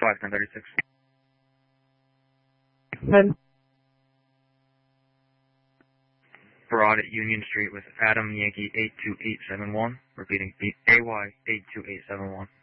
1036. Then Broad at Union Street with Adam Yankee 82871. Repeating, AY 82871.